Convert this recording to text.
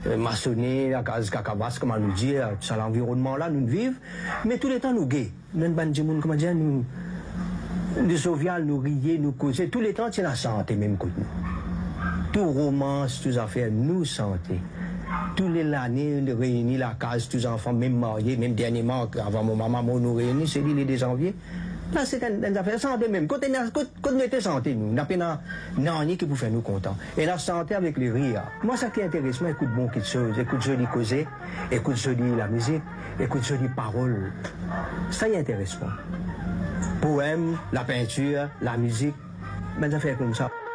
maçonner, la case cacabas, comment nous dire, ça l'environnement là, nous vivons, mais tous les temps nous gays. Nous ne comment dire, nous jovial, nous rier, nous causer, tous les temps c'est la santé même que nous. Tout romance, tous affaires, nous santé. Tous les années, nous réunissons la case, tous les enfants, même mariés, même dernièrement, avant mon maman, nous réunissons, c'est l'île des janvier. Là, c'est une affaire santé même. Quand nous étions santé, nous n'avons rien qui peut faire nous contents. Et la santé avec les rires. Moi, ça qui intéresse, moi, écoute bon quelque chose, écoute joli causer, écoute joli la musique, écoute joli parole. Ça y intéresse moi. Poème, la peinture, la musique, ben ça fait comme ça.